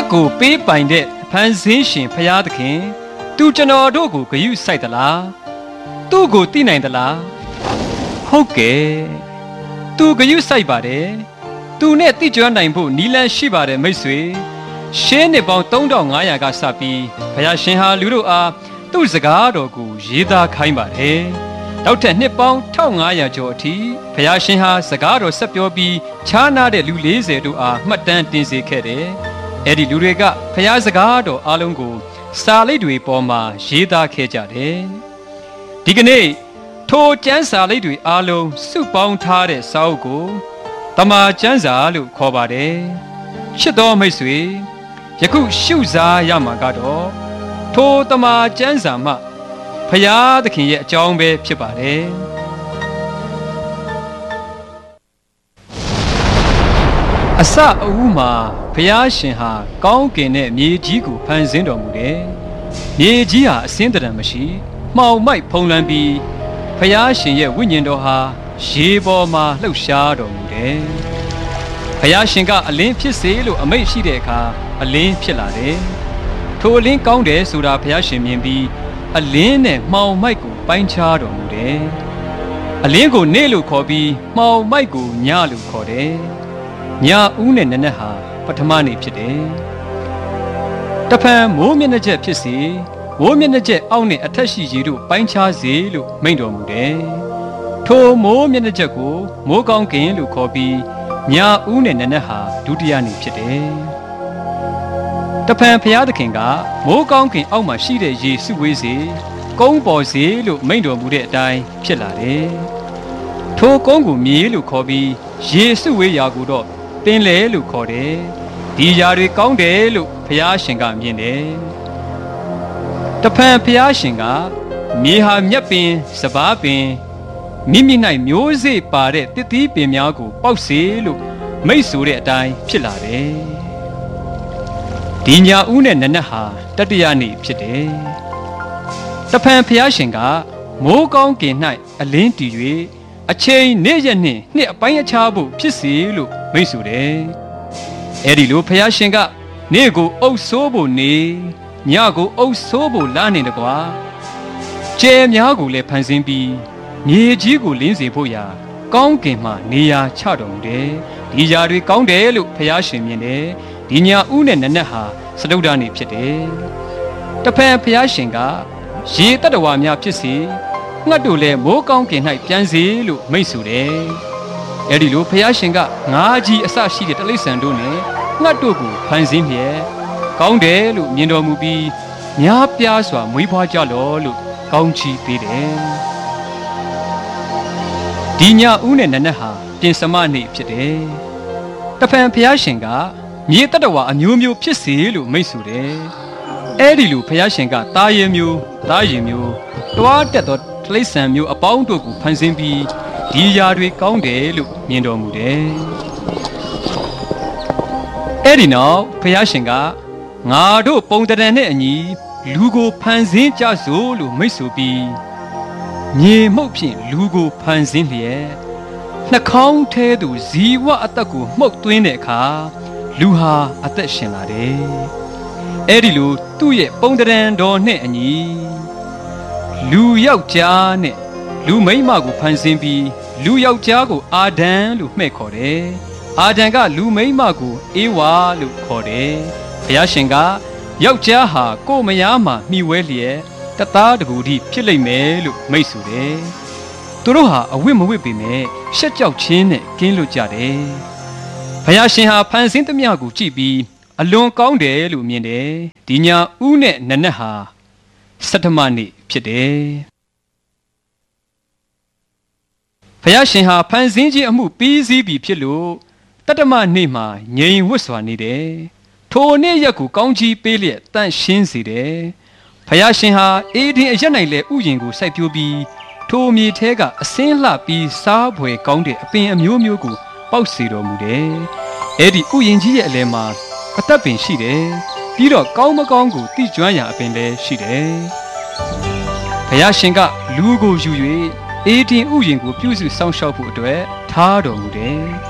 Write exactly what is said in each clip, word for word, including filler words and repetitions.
ကိုပေးပိုင်တဲ့ဖန်ဆင်းရှင်ဖရာသခင်သူကျွန်တော်တို့ကိုဂရုစိုက်သလားသူ့ကိုသိနိုင်သလားဟုတ်ကဲ့သူဂရုစိုက်ပါတယ်သူနဲ့သိကျွမ်းနိုင်ဖို့နီလန်းရှိပါတယ်မိတ်ဆွေရှင်းနှစ်ပေါင်းသုံးထောင်ငါးရာကစပြီးဖရာရှင်ဟာလူတို့အားသူ့စကားတော်ကိုရေးသားခိုင်းပါတယ်နောက်ထပ်နှစ်ပေါင်းတစ်ထောင်ငါးရာကျော်အထိဖရာရှင်ဟာစကားတော်ဆက်ပြောပြီးခြားနာတဲ့လူလေးဆယ်တို့အားမှတ်တမ်းတင်စေခဲ့တယ်အဲ့ဒီလူတွေကဖရာစကားတော်အားလုံးကိုစာလိပ်တွေပေါ်မှာရေးသားခဲ့ကြတယ်ဒီကနေ့ထိုကျမ်းစာလိပ်တွေအားလုံးစုပေါင်းထားတဲ့စာအုပ်ကိုတမန်ကျမ်းစာလို့ခေါ်ပါတယ်ချစ်တော်မိတ်ဆွေယခုရှုစားရမှာကတော့ထိုတမန်ကျမ်းစာမှဖရာသခင်ရဲ့အကြောင်းပဲဖြစ်ပါတယ်အစအဦးမှာဖရာရှင်ဟာကောင်းကင်နဲ့မြေကြီးကိုဖန်ဆင်းတော်မူတယ်မြေကြီးဟာအစင်းတရံမရှိမှောင်မိုက်ဖုံးလွှမ်းပြီးဖရာရှင်ရဲ့ဝိညာဉ်တော်ဟာရေပေါ်မှာလှုပ်ရှားတော်မူတယ်ဖရာရှင်ကအလင်းဖြစ်စေလို့အမိန့်ရှိတဲ့အခါအလင်းဖြစ်လာတယ်ထိုအလင်းကောင်းတယ်ဆိုတာဖရာရှင်မြင်ပြီးအလင်းနဲ့မှောင်မိုက်ကိုပိုင်းခြားတော်မူတယ်အလင်းကိုနေ့လို့ခေါ်ပြီးမှောင်မိုက်ကိုညလို့ခေါ်တယ်ညဦးနဲ့နနက်ဟာပထမနေ့ဖြစ်တယ်တဖန်မိုးမျက်နှာချက်ဖြစ်စေမိုးမျက်နှာချက်အောက်နဲ့အထက်ရှိကြီးတို့ပိုင်းခြားစေလို့မိန့်တော်မူတယ်ထိုမိုးမျက်နှာချက်ကိုမိုးကောင်းကင်လို့ခေါ်ပြီးညဦးနဲ့နနက်ဟာဒုတိယနေ့ဖြစ်တယ်တဖန်ဖရာသခင်ကမိုးကောင်းကင်အောက်မှာရှိတဲ့ရေစုဝေးစေကုန်းပေါ်စေလို့မိန့်တော်မူတဲ့အတိုင်းဖြစ်လာတယ်ထိုကုန်းကိုမြေလို့ခေါ်ပြီးရေစုဝေးရာကိုတော့ပင်လေလို့ခေါ်တယ်ဒီຢာတွေကောင်းတယ်လို့ဖရာရှင်ကမြင်တယ်တဖန်ဖရာရှင်ကမြေဟာမြက်ပင်စပါးပင်မိမိ၌မျိုးစေ့ပါတဲ့တစ်သီးပင်များကိုပေါက်စေလို့မိတ်ဆိုတဲ့အတိုင်းဖြစ်လာတယ်ဒီညဦးနဲ့နနက်ဟာတတိယနေ့ဖြစ်တယ်တဖန်ဖရာရှင်ကမိုးကောင်းကင်၌အလင်းတည်၍အချိန်နေ့ရက်နှင့်နှစ်အပိုင်းအခြားဖို့ဖြစ်စေလို့မိတ်ဆိုတယ်အဲ့ဒီလိုဖရာရှင်ကနေ့ကိုအုပ်ဆိုးဖို့နေညကိုအုပ်ဆိုးဖို့လနေတကွာကျဲများကိုလည်းဖန်ဆင်းပြီးမြေကြီးကိုလင်းစေဖို့ရာကောင်းကင်မှနေရာချတော်မူတယ်ဒီຢာတွေကောင်းတယ်လို့ဖရာရှင်မြင်တယ်ဒီညဦးနဲ့နနက်ဟာစတုဒ္ဓနေ့ဖြစ်တယ်တဖန်ဖရာရှင်ကရေတတ္တဝါများဖြစ်စေငှက်တို့လည်းမိုးကောင်းကင်၌ပြန်စေလို့မိတ်ဆိုတယ်အဲ့ဒီလိုဖရာရှင်ကငါးကြီးအစရှိတဲ့တိရစ္ဆာန်တို့နဲ့ငှက်တို့ကိုဖန်ဆင်းလျက်ကောင်းတယ်လို့မြင်တော်မူပြီးများပြားစွာမွေးဖွားကြလော့လို့ကောင်းချီးပေးတယ်ဒီညဦးနဲ့နနက်ဟာပြင်စမနေ့ဖြစ်တယ်တဖန်ဖရာရှင်ကမြေတတ္တဝါအမျိုးမျိုးဖြစ်စေလို့မိတ်ဆိုတယ်အဲ့ဒီလိုဖရာရှင်ကသားရည်မျိုးသားရည်မျိုးတွားတက်သောတိရစ္ဆာန်မျိုးအပေါင်းတို့ကိုဖန်ဆင်းပြီးဒီຢာတွေကောင်းတယ်လို့မြင်တော်မူတယ်အဲ့ဒီနောက်ဖရာရှင်ကငါတို့ပုံတရံနဲ့အညီလူကိုဖန်ဆင်းကြစို့လို့မိတ်ဆိုပြီးမြေမှုန့်ဖြင့်လူကိုဖန်ဆင်းလျက်နှာခေါင်းထဲသို့ဇီဝအသက်ကိုမှုတ်သွင်းတဲ့အခါလူဟာအသက်ရှင်လာတယ်အဲ့ဒီလိုသူ့ရဲ့ပုံတရံတော်နဲ့အညီလူယောက်ျားနဲ့လူမိန်းမကိုဖန်ဆင်းပြီးလူယောက်ျားကိုအာဒံလို့မှဲ့ခေါ်တယ်အာဒံကလူမိန်းမကိုအေဝါလို့ခေါ်တယ်ဘုရားရှင်ကယောက်ျားဟာကိုယ်မယားမှာမှီဝဲလျက်တသားတကူထိဖြစ်လိမ့်မယ်လို့မိတ်ဆိုတယ်သူတို့ဟာအဝတ်မဝတ်ပေမဲ့ရှက်ကြောက်ခြင်းနဲ့ကင်းလွတ်ကြတယ်ဘုရားရှင်ဟာဖန်ဆင်းသမျှကိုကြည့်ပြီးအလွန်ကောင်းတယ်လို့မြင်တယ်ဒီညဦးနဲ့နနက်ဟာစတ္တမနေ့ဖြစ်တယ်ဘုရားရှင်ဟာဖန်ဆင်းခြင်းအမှုပြီးစီးပြီဖြစ်လို့တတ္တမနေ့မှာငြိမ်ဝတ်စွာနေတယ်ထိုနေ့ရက်ကိုကောင်းချီးပေးလျက်တန့်ရှင်းစေတယ်ဘုရားရှင်ဟာအေဒင်အရက်၌လည်းဥယျာဉ်ကိုစိုက်ပျိုးပြီးထိုမြေထဲကအစင်းလှပြီးစားဖွယ်ကောင်းတဲ့အပင်အမျိုးမျိုးကိုပေါက်စေတော်မူတယ်အဲ့ဒီဥယျာဉ်ကြီးရဲ့အလယ်မှာအသက်ပင်ရှိတယ်ပြီးတော့ကောင်းမကောင်းကိုသိကျွမ်းရာအပင်လည်းရှိတယ်ဘုရားရှင်ကလူကိုယူ၍အေဒင်ဥယျာဉ်ကိုပြုစုစောင့်ရှောက်ဖို့အတွက်ထားတော်မူတယ်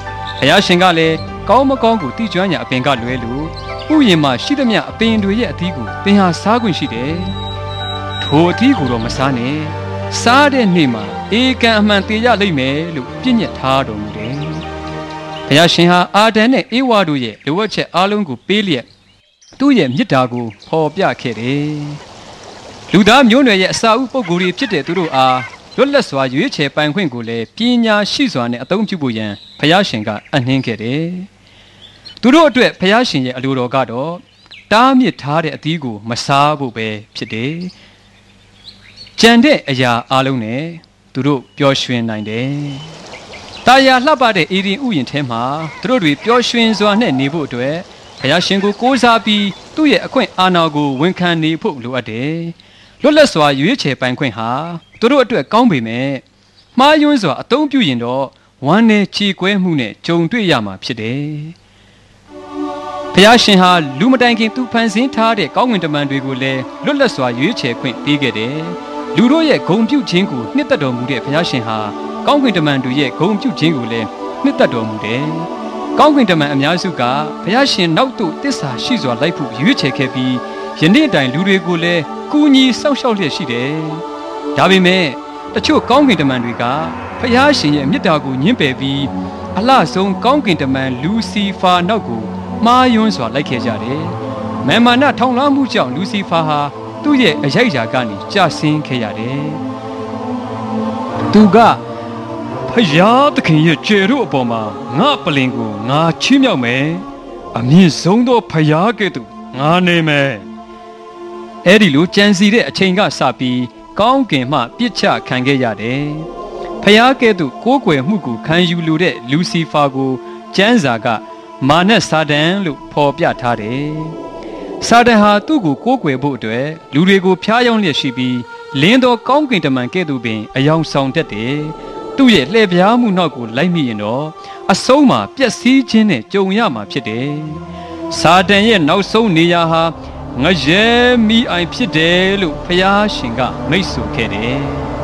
ဘုရားရှင်ကလည်းကောင်းမကောင်းကိုတိကျွမ်းညာအပင်ကလွဲလို့ဥယျာဉ်မှာရှိသမျှအပင်တွေရဲ့အသီးကိုသင်ဟာစားခွင့်ရှိတယ်ထိုအသီးကိုတော့မစားနဲ့စားတဲ့နေ့မှာဧကံအမှန်တေရလိမ့်မယ်လို့ပြည့်ညတ်ထားတော်မူတယ်ဘုရားရှင်ဟာအာဒံနဲ့ဧဝါတို့ရဲ့လိုအပ်ချက်အားလုံးကိုပေးလျက်သူ့ရဲ့မေတ္တာကိုဖော်ပြခဲ့တယ်လူသားမျိုးနွယ်ရဲ့အစာဥပုဂ္ဂိုလ်တွေဖြစ်တဲ့သူတို့အားလွတ်လပ်စွာရွေးချယ်ပိုင်ခွင့်ကိုလည်းပညာရှိစွာနဲ့အသုံးပြုဖို့ရန်ဘုရားရှင်ကအနှင်းခဲ့တယ်သူတို့အတွက်ဘုရားရှင်ရဲ့အလိုတော်ကတော့တားမြစ်ထားတဲ့အသီးကိုမစားဖို့ပဲဖြစ်တယ်ကြံတဲ့အရာအလုံးနဲ့သူတို့ပျော်ရွှင်နိုင်တယ်တာယာလှပတဲ့အေဒီဥယျာဉ်ထဲမှာသူတို့တွေပျော်ရွှင်စွာနဲ့နေဖို့အတွက်ဘုရားရှင်ကိုကိုးစားပြီးသူ့ရဲ့အခွင့်အာဏာကိုဝန်ခံနေဖို့လိုအပ်တယ်လွတ်လပ်စွာရွေးချယ်ပိုင်ခွင့်ဟာသူတို့အတွက်ကောင်းပေမဲ့မှားယွင်းစွာအသုံးပြုရင်တော့ဝမ်းနဲ့ချီကွဲမှုနဲ့ကြုံတွေ့ရမှာဖြစ်တယ်ဘုရားရှင်ဟာလူမတိုင်ခင်သူဖန်ဆင်းထားတဲ့ကောင်းကင်တမန်တွေကိုလည်းလွတ်လပ်စွာရွေးချယ်ခွင့်ပေးခဲ့တယ်လူတို့ရဲ့ဂုဏ်ပြုခြင်းကိုနှစ်သက်တော်မူတဲ့ဘုရားရှင်ဟာကောင်းကင်တမန်တွေရဲ့ဂုဏ်ပြုခြင်းကိုလည်းနှစ်သက်တော်မူတယ်ကောင်းကင်တမန်အများစုကဘုရားရှင်နောက်သို့တစ္ဆာရှိစွာလိုက်ဖို့ရွေးချယ်ခဲ့ပြီးယနေ့တိုင်လူတွေကိုလည်းကူညီစောင့်ရှောက်လျက်ရှိတယ်ဒါပေမဲ့တချို့ကောင်းကင်တမန်တွေကဘုရားရှင်ရဲ့မေတ္တာကိုညှင်းပယ်ပြီးအလှဆုံးကောင်းကင်တမန်လူစီဖာနောက်ကိုမှားယွင်းစွာလိုက်ခဲ့ကြတယ်မာမာနထောင်လွှားမှုကြောင့်လူစီဖာဟာသူ့ရဲ့အရိုက်အရာကနေကျဆင်းခဲ့ရတယ်သူကဖယားသခင်ရဲ့ကျေတို့အပေါ်မှာငါပလင်ကိုငါချီးမြှောက်မယ်အမြင့်ဆုံးသောဖယားကဲ့သို့ငါနေမယ်အဲ့ဒီလိုကြံစီတဲ့အချိန်ကစပြီးကောင်းကင်မှပြစ်ချခံခဲ့ရတယ်ဖယားကဲ့သို့ကိုးကွယ်မှုကိုခံယူလိုတဲ့လူစီဖာကိုကျမ်းစာကမာနစာတန်လို့ဖော်ပြထားတယ်စာတန်ဟာသူ့ကိုကိုးကွယ်ဖို့အတွက်လူတွေကိုဖျားယောင်းလျက်ရှိပြီးလင်းသောကောင်းကင်တမန်ကဲ့သို့ပင်အယောင်ဆောင်တတ်တယ်သူ့ရဲ့လှည့်ပြားမှုနောက်ကိုလိုက်မိရင်တော့အဆုံးမှာပျက်စီးခြင်းနဲ့ကြုံရမှာဖြစ်တယ်စာတန်ရဲ့နောက်ဆုံးနေရာဟာငရဲမိအိုင်ဖြစ်တယ်လို့ဘုရားရှင်ကမိတ်ဆိုခဲ့တယ်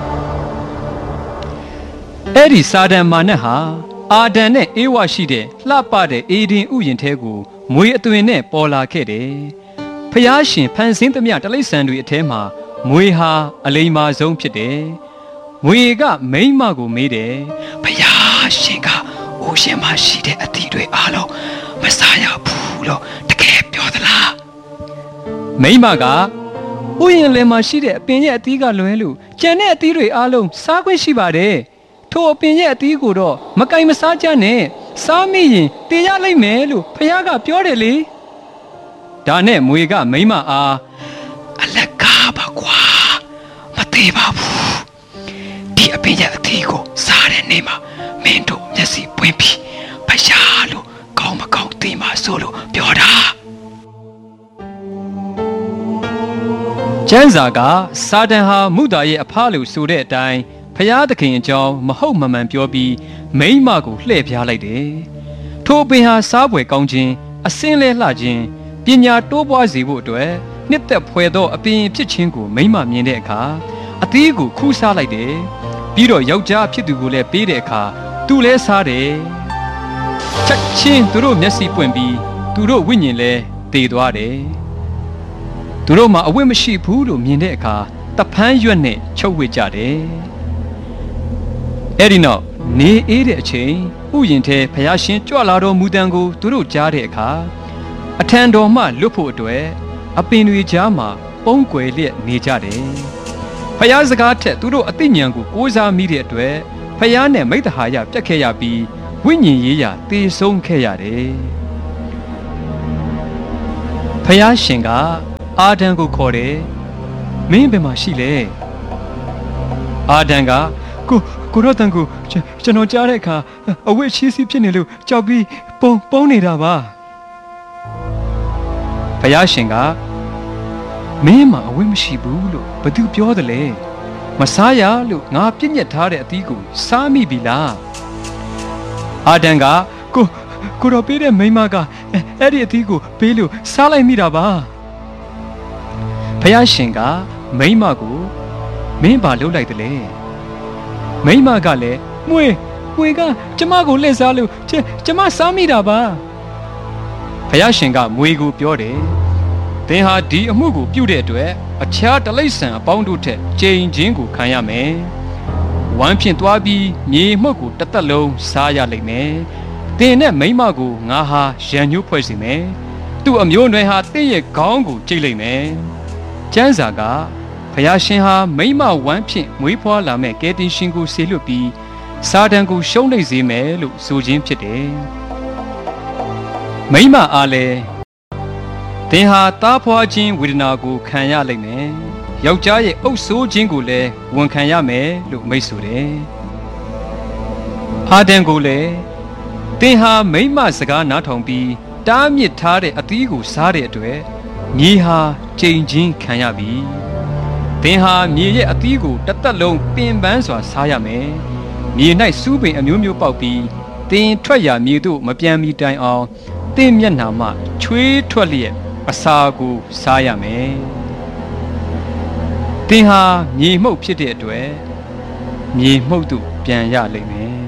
အဲ့ဒီစာတန်မာနဟာအာဒံနဲ့အေဝါရှိတဲ့လှပတဲ့အေဒင်ဥယျာဉ်ထဲကိုမွေအသွင်နဲ့ပေါ်လာခဲ့တယ်။ဖျားရှင်ဖန်ဆင်းသမျှတိရစ္ဆာန်တွေအထဲမှာမွေဟာအလိမ္မာဆုံးဖြစ်တယ်။မွေကမိန်းမကိုမေးတယ်။ဖျားရှင်ကအိုးရှင်မရှိတဲ့အသီးတွေအားလုံးမစားရဘူးလို့တကယ်ပြောသလား။မိန်းမကဥယျာဉ်လယ်မှာရှိတဲ့အပင်ရဲ့အသီးကလွဲလို့ကျန်တဲ့အသီးတွေအားလုံးစားခွင့်ရှိပါတယ်။ထိုအပင်ရဲ့အသီးကိုတော့မကင်မစားကြနဲ့စားမိရင်တေရလိမ့်မယ်လို့ဖခင်ကပြောတယ်လေဒါနဲ့မွေကမိမအားအလကားပါကွာမသေးပါဘူးဒီအပင်ရဲ့အသီးကိုစားတဲ့နေ့မှာမင်းတို့မျက်စိပွင့်ပြီးဖခင်လို့ကောင်းမကောင်းသိမှဆိုလို့ပြောတာကျမ်းစာကစာတန်ဟာမုသာရဲ့အဖလို့ဆိုတဲ့အတိုင်းဖျားသခင်အကြောင်းမဟုတ်မမှန်ပြောပြီးမိန်းမကိုလှည့်ပြားလိုက်တယ်။ထိုပင်ဟာစားပွဲကောင်းခြင်းအစင်းလဲလှခြင်းပညာတိုးပွားစေဖို့အတွက်နှစ်သက်ဖွယ်သောအပင်ဖြစ်ခြင်းကိုမိန်းမမြင်တဲ့အခါအသီးကိုခူးစားလိုက်တယ်။ပြီးတော့ယောက်ျားဖြစ်သူကိုလည်းပေးတဲ့အခါသူလည်းစားတယ်။ချက်ချင်းသူတို့မျက်စိပွင့်ပြီးသူတို့ဝိညာဉ်လည်းတည်သွားတယ်။သူတို့မှာအဝတ်မရှိဘူးလို့မြင်တဲ့အခါတဖန်းရွက်နဲ့ချုပ်ဝစ်ကြတယ်။အဲ့ဒီနောက်နေအေးတဲ့အချိန်ဥယျာဉ်ထဲဖျားရှင်ကြွလာတော်မူတံကိုသူတို့ကြားတဲ့အခါအထံတော်မှလွတ်ဖို့အတွက်အပင်တွေကြားမှာပုံကွယ်လျက်နေကြတယ်။ဖျားစကားထက်သူတို့အသိဉာဏ်ကိုကိုးစားမိတဲ့အတွက်ဖျားနဲ့မိတ္တဟာယပြတ်ခဲ့ရပြီးဝိညာဉ်ရေးရာတည်ဆုံးခဲ့ရတယ်။ဖျားရှင်ကအာဒံကိုခေါ်တယ်။မင်းဘယ်မှာရှိလဲ။အာဒံကကိုကိုရောတန်ကိုကျွန်တော်ကြားတဲ့အခါအဝတ်ချီးစီးဖြစ်နေလို့ကြောက်ပြီးပုံပုံနေတာပါဘုရားရှင်ကမင်းမှာအဝတ်မရှိဘူးလို့ဘသူပြောတယ်လဲမစားရလို့ငါပြည့်ညက်ထားတဲ့အသီးကိုစားမိပြီလားအာဒံကကိုကိုရောပေးတဲ့မိန်းမကအဲ့ဒီအသီးကိုပေးလို့စားလိုက်မိတာပါဘုရားရှင်ကမိန်းမကိုမင်းဘာလုပ်လိုက်တယ်လဲမိမကလည်းမွေမပွေကကျမကိုလှည့်စားလို့ကျကျမစားမိတာပါဖယားရှင်ကမွေကိုပြောတယ်သင်ဟာဒီအမှုကိုပြုတဲ့အတွက်အခြားတိရစ္ဆာန်အပေါင်းတို့ထက်ကြိမ်ချင်းကိုခံရမယ်ဝမ်းဖြင့်သွားပြီးမြေမှုတ်ကိုတစ်သက်လုံးစားရလိမ့်မယ်သင်နဲ့မိန်းမကိုငါဟာရန်ညှိုးဖွဲ့စီမယ်သူ့အမျိုးနွယ်ဟာတင့်ရဲ့ခေါင်းကိုကြိတ်လိမ့်မယ်ကျမ်းစာကဖယားရှင်ဟာမိန်းမဝမ်းဖြင့်မွေးဖွားလာမဲ့ကယ်တင်ရှင်ကိုဆေလွတ်ပြီးစာတန်ကိုရှုံးနိမ့်စေမယ်လို့ဆိုခြင်းဖြစ်တယ်မိန်းမအားလည်းသင်ဟာသားဖွားခြင်းဝေဒနာကိုခံရလိမ့်မယ်ယောက်ျားရဲ့အုပ်ဆိုးခြင်းကိုလည်းဝန်ခံရမယ်လို့မိတ်ဆိုတယ်အာဒံကိုလည်းသင်ဟာမိန်းမစကားနားထောင်ပြီးတားမြစ်ထားတဲ့အသီးကိုစားတဲ့အတွက်မြေဟာကြိမ်ချင်းခံရပြီသင်ဟာမြေရဲ့အသီးကိုတစ်သက်လုံးပင်ပန်းစွာစားရမယ်မြေ၌စူးပင်အမျိုးမျိုးပေါက်ပြီးသင်ထွက်ရာမြေသို့မပြန်မီတိုင်အောင်သင်မျက်နှာမှချွေးထွက်လျက်အစာကိုစားရမယ်သင်ဟာမြေမှုတ်ဖြစ်တဲ့အတွက်မြေမှုတ်သို့ပြန်ရလိမ့်မယ်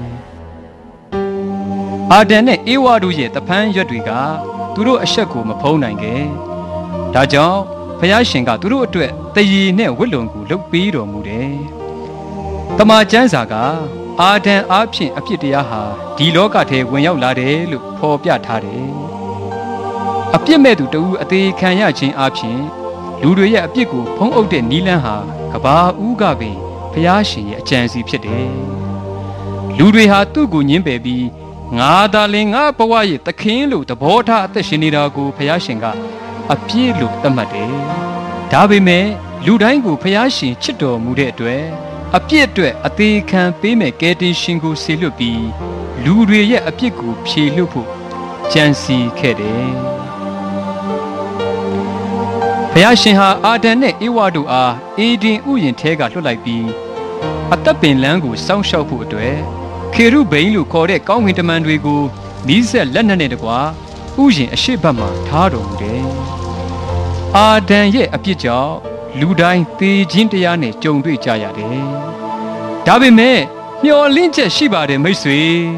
အာဒံနဲ့အေဝါတို့ရဲ့တပန်းရွက်တွေကသူတို့အဆက်ကိုမဖုံးနိုင်ခဲ့ဒါကြောင့်ဘုရားရှင်ကသူတို့အတွက်တရေနဲ့ဝတ်လုံကိုလုပ်ပေးတော်မူတယ်တမန်ကျမ်းစာကအာဒံအားဖြင့်အဖြစ်တရားဟာဒီလောကထဲဝင်ရောက်လာတယ်လို့ဖော်ပြထားတယ်အပြစ်မဲ့သူတဦးအသေးခံရခြင်းအပြင်လူတွေရဲ့အပြစ်ကိုဖုံးအုပ်တဲ့နီလန်းဟာကဘာဦးကပင်ဘုရားရှင်ရဲ့အကြံစီဖြစ်တယ်လူတွေဟာသူ့ကိုညှင်းပယ်ပြီးငါသာလင်ငါဘဝရဲ့သခင်လို့သဘောထားအသက်ရှင်နေတာကိုဘုရားရှင်ကအပြည့်လို့သတ်မှတ်တယ်ဒါပေမဲ့လူတိုင်းကိုဘုရားရှင်ချစ်တော်မူတဲ့အတွက်အပြစ်အတွက်အသေးခံပေးမဲ့ကယ်တင်ရှင်ကိုဆေလွတ်ပြီးလူတွေရဲ့အပြစ်ကိုဖြေလွတ်ဖို့ကြံစီခဲ့တယ်ဘုရားရှင်ဟာအာဒံနဲ့ဧဝတို့အားအေဒင်ဥယျာဉ်ထဲကလွှတ်လိုက်ပြီးအသက်ပင်လန်းကိုစောင့်ရှောက်ဖို့အတွက်ခေရုဘိန်းလို့ခေါ်တဲ့ကောင်းကင်တမန်တွေကိုမိဆက်လက်နက်နဲ့တကွာဥယျာဉ်အရှိတ်ဘက်မှာထားတော်မူတယ်။အာဒံရဲ့အပြစ်ကြောင့်လူတိုင်းသေခြင်းတရားနဲ့ကြုံတွေ့ကြရတယ်။ဒါပေမဲ့မျှော်လင့်ချက်ရှိပါတယ်မိတ်ဆွေ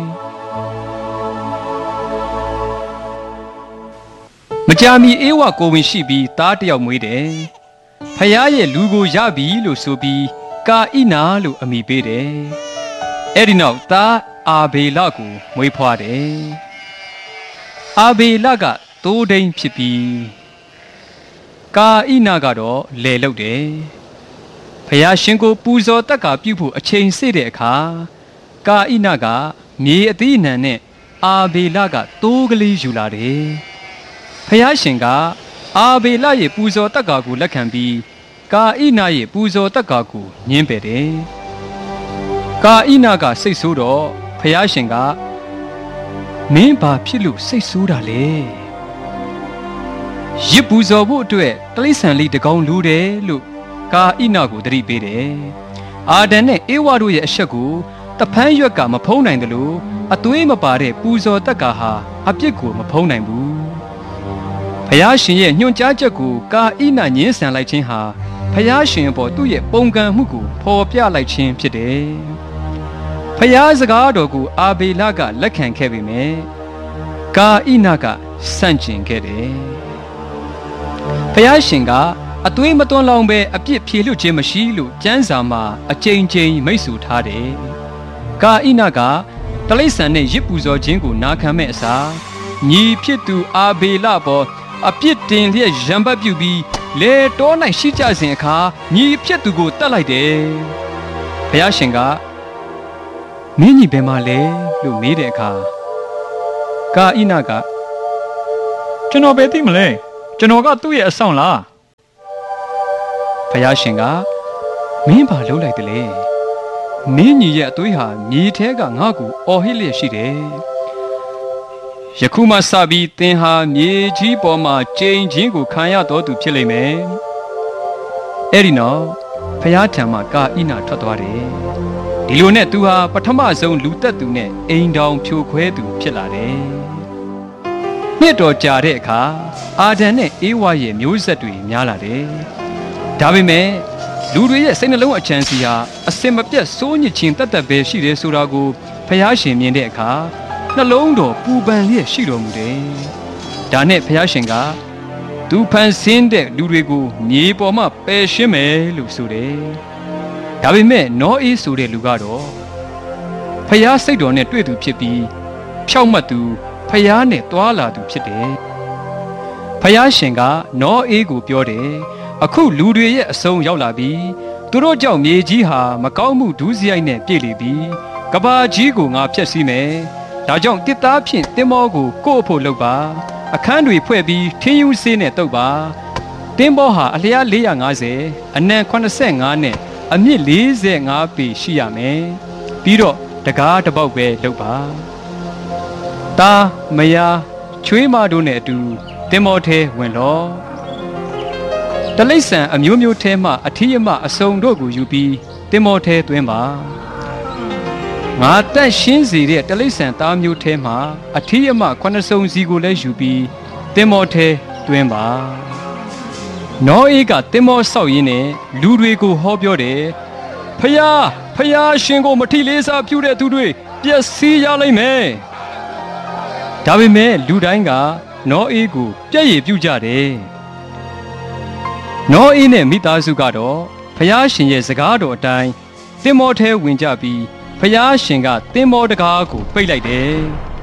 ။မကြာမီအေဝကိုဝင်ရှိပြီးသားတယောက်မွေးတယ်။ဖယားရဲ့လူကိုရပြီလို့ဆိုပြီးကာဣနာလို့အမည်ပေးတယ်။အဲ့ဒီနောက်သားအာဘေလကိုမွေးဖွားတယ်။အာဘေလကသိုးဒိန်ဖြစ်ပြီးကာဣနာကတော့လယ်လုပ်တယ်။ဖယားရှင်ကိုပူဇော်တက်ကပြုဖို့အချိန်စေ့တဲ့အခါကာဣနာကမြေအသီးအနှံနဲ့အာဘေလကသိုးကလေးယူလာတယ်။ဖယားရှင်ကအာဘေလရဲ့ပူဇော်တက်ကကိုလက်ခံပြီးကာဣနာရဲ့ပူဇော်တက်ကကိုညှင်းပယ်တယ်။ကာဣနာကစိတ်ဆိုးတော့ဖယားရှင်ကမင်းဘာဖြစ်လို့စိတ်ဆိုးတာလဲရစ်ပူဇော်ဖို့အတွက်တိရစ္ဆာန်လေးတကောင်လူတယ်လို့ကာဣနာကိုသတိပေးတယ်အာဒံနဲ့ဧဝတို့ရဲ့အဆက်ကိုတဖန်းရွက်ကမဖုံးနိုင်တယ်လို့အသွေးမပါတဲ့ပူဇော်တက်ကဟာအပြစ်ကိုမဖုံးနိုင်ဘူးဖယားရှင်ရဲ့ညွှန်ကြားချက်ကိုကာဣနာညှင်းဆန်လိုက်ခြင်းဟာဖယားရှင်အပေါ်သူ့ရဲ့ပုံကံမှုကိုဖော်ပြလိုက်ခြင်းဖြစ်တယ်ဖယားစကားတော်ကိုအာဘေလကလက်ခံခဲ့ပေမဲ့ကာဣနာကဆန့်ကျင်ခဲ့တယ်ဖယားရှင်ကအသွေးမသွန်းလောင်ပဲအပြစ်ဖြေလွတ်ခြင်းမရှိလို့ကျမ်းစာမှာအကြိမ်ကြိမ်မိတ်ဆွေထားတယ်ကာဣနာကတလိษံနဲ့ရစ်ပူဇော်ခြင်းကိုနာခံမဲ့အစားညီဖြစ်သူအာဘေလပေါ်အပြစ်တင်လျက်ရံပတ်ပြုပြီးလေတော၌ရှိကြစဉ်အခါညီဖြစ်သူကိုတတ်လိုက်တယ်ဘုရားရှင်ကမင်းညီဘယ်မှာလဲလို့မေးတဲ့အခါကာဣနာကကျွန်တော်ပဲသိမလဲကျွန်တော်ကသူ့ရဲ့အဆောင်လားဘုရားရှင်ကမင်းဘာလုပ်လိုက်တယ်လဲမင်းညီရဲ့အသွေးဟာမြေထဲကငါ့ကိုအော်ဟစ်လျက်ရှိတယ်ယခုမှစပြီးသင်ဟာမြေကြီးပေါ်မှာကျိန်ချင်းကိုခံရတော်သူဖြစ်လိမ့်မယ်အဲ့ဒီနောက်ဘုရားထံမှာကာဣနာထွက်သွားတယ်ဒီလိုနဲ့သူဟာပထမဆုံးလူသက်သူနဲ့အိမ်တောင်ဖြိုခွဲသူဖြစ်လာတယ်နှစ်တော်ကြာတဲ့အခါအာဒံနဲ့အေဝါရဲ့မျိုးဆက်တွေများလာတယ်ဒါပေမဲ့လူတွေရဲ့စိတ်နှလုံးအချမ်းစီဟာအစင်မပြတ်စိုးညစ်ခြင်းတတ်တတ်ပဲရှိတယ်ဆိုတာကိုဖျားရှင်မြင်တဲ့အခါနှလုံးတော်ပူပန်လျက်ရှိတော်မူတယ်။ဒါနဲ့ဖျားရှင်ကသူဖန်ဆင်းတဲ့လူတွေကိုမြေပေါ်မှာပယ်ရှင်းမယ်လို့ဆိုတယ်။ဒါပေမဲ့နောအေးဆိုတဲ့လူကတော့ဖျားစိတ်တော်နဲ့တွေ့သူဖြစ်ပြီးဖြောက်မှတ်သူဖျားနဲ့တွာလာသူဖြစ်တယ်။ဖျားရှင်ကနောအေးကိုပြောတယ်အခုလူတွေရဲ့အဆုံးရောက်လာပြီးသူတို့ကြောင့်မြေကြီးဟာမကောင်းမှုဒုစရိုက်နဲ့ပြည့်လေပြီးကဘာကြီးကိုငါဖျက်ဆီးမယ်ဒါကြောင့်တစ်သားဖြင့်တင်းမောကိုကို့အဖို့လုပ်ပါအခန်းတွေဖွဲ့ပြီးထင်းယူဆေးနဲ့တုပ်ပါတင်းမောဟာအလျား၄၅၀အနံ၈၅နဲ့အမြင့်၄၅ပေရှိရမယ်ပြီးတော့တကားတစ်ပေါက်ပဲလုပ်ပါတာမယားချွေးမတို့နဲ့အတူတင်းမောထဲဝင်လောတလိษံအမျိုးမျိုးထဲမှအထီးအမအစုံတို့ကိုယူပြီးတင်းမောထဲသွင်းပါငါတန့်ရှင်းစေတဲ့တလိษံသားမျိုးထဲမှအထီးအမခုနှစ်စုံစီကိုလည်းယူပြီးတင်းမောထဲသွင်းပါနောအေးကတင်းမောဆောက်ရင်းနဲ့လူတွေကိုဟောပြောတယ်ဖယားဖယားရှင်ကိုမထီလေးစားပြုတဲ့သူတွေပျက်စီးရလိမ့်မယ်ဒါပေမဲ့လူတိုင်းကနောအေးကိုပြည့်ရည်ပြုကြတယ်နောအေးနဲ့မိသားစုကတော့ဖယားရှင်ရဲ့စကားတော်အတိုင်းတင်းမောထဲဝင်ကြပြီးဖယားရှင်ကတင်းမောတကားကိုပိတ်လိုက်တယ်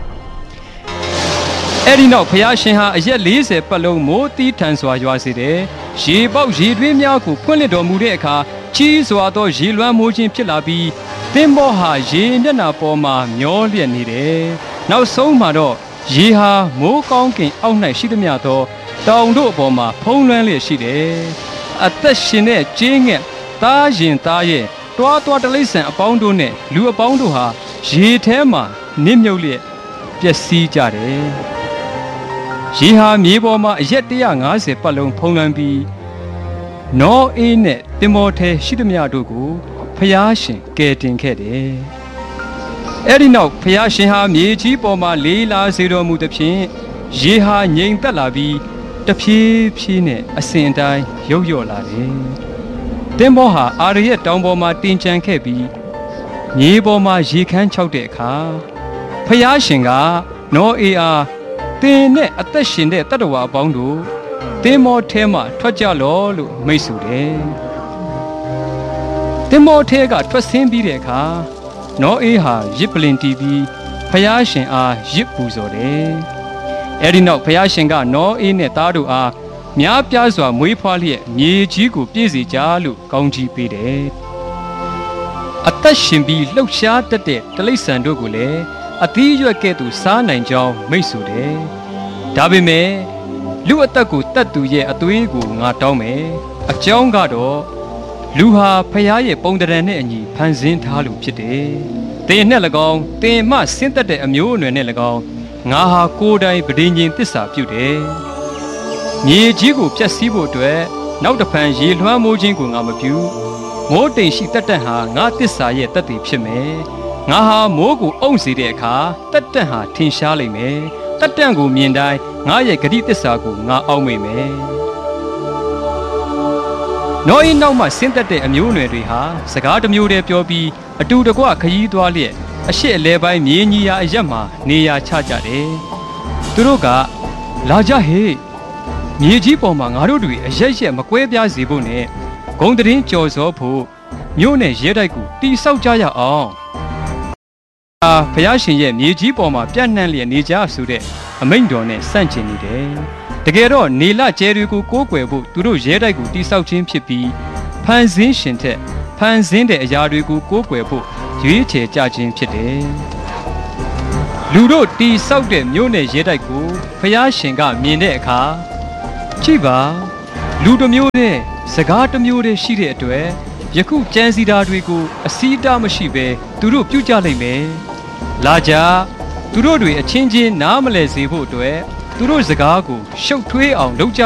အဲ့ဒီနောက်ဖယားရှင်ဟာအရက်၄၀ပတ်လုံးမိုးတီးထန်စွာရွာစေတယ်ရေပေါက်ရေတွင်းများကိုဖွင့်လှစ်တော်မူတဲ့အခါကြီးစွာသောရေလွှမ်းမိုးခြင်းဖြစ်လာပြီးတင်းမောဟာရေမျက်နှာပေါ်မှာမျောလျက်နေတယ်နောက်ဆုံးမှာတော့ရေဟာမိုးကောင်းကင်အောက်၌ရှိသမျှသောတောင်တို့အပေါ်မှာဖုံးလွှမ်းလျက်ရှိတယ်အသက်ရှင်တဲ့ကျင်းငှက်သားရင်သားရဲ့တွားတွားတလိษံအပေါင်းတို့နဲ့လူအပေါင်းတို့ဟာရေထဲမှာနစ်မြုပ်လျက်ပျက်စီးကြတယ်ရေဟာမြေပေါ်မှာအရက်၁၅၀ပတ်လုံးဖုံးလွှမ်းပြီးနောအေးနဲ့တင်မောထဲရှိသမျှတို့ကိုဖျားရှင်ကယ်တင်ခဲ့တယ်အဲ့ဒီနောက်ဖျားရှင်ဟာမြေကြီးပေါ်မှာလေးလာစေတော်မူသဖြင့်ရေဟာငြိမ်သက်လာပြီးတဖြည်းဖြည်းနဲ့အစဉ်အတိုင်းရုပ်ရော့လာတယ်။တင်းမောဟာအာရရဲ့တောင်ပေါ်မှာတင်ချန်ခဲ့ပြီးမြေပေါ်မှာရေခမ်းခြောက်တဲ့အခါဖျားရှင်ကနောအေးအားတင်းနဲ့အသက်ရှင်တဲ့တတ္တဝါအပေါင်းတို့တင်းမောထဲမှာထွက်ကြလောလို့မိတ်ဆိုတယ်။တင်းမောထဲကထွက်ဆင်းပြီးတဲ့အခါနောအေးဟာရစ်ပလင်တီးပြီးဖျားရှင်အားရစ်ပူဇော်တယ်။အဲဒီနောက်ဖျားရှင်ကနောအေးနဲ့သားတို့အားများပြားစွာမွေးဖွားလျက်မြေကြီးကိုပြည့်စေကြလို့ကောင်းချီးပေးတယ်။အသက်ရှင်ပြီးလှုပ်ရှားတတ်တဲ့တလိษံတို့ကိုလည်းအသီးရွက်ကဲ့သို့စားနိုင်ကြောင်းမိတ်ဆိုတယ်။ဒါပေမဲ့လူအသက်ကိုတတ်သူရဲ့အသွေးကိုငါတောင်းမယ်။အကြောင်းကတော့လူဟာဖျားရဲ့ပုံတရံနဲ့အညီဖန်ဆင်းထားလို့ဖြစ်တယ်။တင်နဲ့၎င်းတင်မှဆင်းသက်တဲ့အမျိုးအနွယ်နဲ့၎င်းငါဟာကိုယ်တိုင်ပဋိညာဉ်သစ္စာပြုတယ်။မြေကြီးကိုဖျက်ဆီးဖို့အတွက်နောက်တစ်ဖန်ရေလွှမ်းမိုးခြင်းကိုငါမပြု။မိုးတိမ်ရှိတတ်တတ်ဟာငါသစ္စာရဲ့တတ်တည်ဖြစ်မယ်။ငါဟာမိုးကိုအုံစေတဲ့အခါတတ်တတ်ဟာထင်ရှားလိမ့်မယ်။တတ်တတ်ကိုမြင်တိုင်းငါရဲ့ဂတိသစ္စာကိုငါအောက်မေ့မယ်။နောအေးနောက်မှဆင်းသက်တဲ့အမျိုးအနွယ်တွေဟာစကားတစ်မျိုးတည်းပြောပြီးအတူတကွခရီးသွားလျက်အရှိအလဲပိုင်းမြေကြီးရာအရက်မှာနေရာချကြတယ်။သူတို့ကလာကြဟေ့မြေကြီးပေါ်မှာငါတို့တွေအရက်ရက်မကွဲပြားစေဖို့နဲ့ဂုံတရင်ကြော်စောဖို့မြို့နဲ့ရဲတိုက်ကိုတိဆောက်ကြရအောင်။အာဘုရားရှင်ရဲ့မြေကြီးပေါ်မှာပြန့်နှံ့လျက်နေကြဆိုတဲ့အမိန့်တော်နဲ့ဆန့်ကျင်နေတယ်။တကယ်တော့နေလကျဲတွေကိုကိုးကွယ်ဖို့သူတို့ရဲတိုက်ကိုတိဆောက်ခြင်းဖြစ်ပြီးဖန်ဆင်းရှင်ထက်ဖန်ဆင်းတဲ့အရာတွေကိုကိုးကွယ်ဖို့ရွေးချယ်ကြခြင်းဖြစ်တယ်။လူတို့တီဆောက်တဲ့မြို့နယ်ရဲတိုက်ကိုဖျားရှင်ကမြင်တဲ့အခါကြည့်ပါလူတစ်မျိုးနဲ့စကားတစ်မျိုးတည်းရှိတဲ့အတွက်ယခုကြံစီတာတွေကိုအစည်းအတားမရှိပဲသူတို့ပြုကြလိမ့်မယ်။လာကြသူတို့တွေအချင်းချင်းနားမလဲစေဖို့အတွက်သူတို့စကားကိုရှုပ်ထွေးအောင်လုပ်ကြ